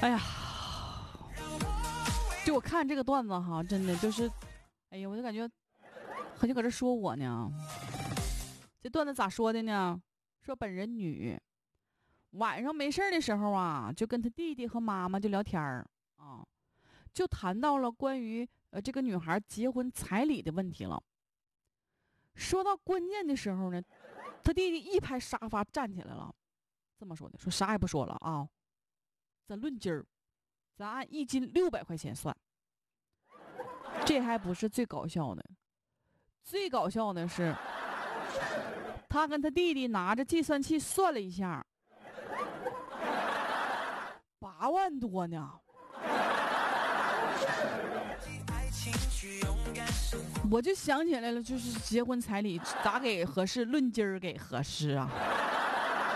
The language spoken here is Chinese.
哎呀，就我看这个段子哈，真的就是，哎呀，我就感觉好像搁这说我呢。这段子咋说的呢？说本人女晚上没事的时候啊，就跟他弟弟和妈妈就聊天儿啊，就谈到了关于这个女孩结婚彩礼的问题了。说到关键的时候呢，他弟弟一拍沙发站起来了，这么说的：说啥也不说了啊，咱论斤儿，咱按1斤600块钱算。这还不是最搞笑的，最搞笑的是，他跟他弟弟拿着计算器算了一下，8万多呢。我就想起来了，就是结婚彩礼咋给合适，论斤儿给合适啊。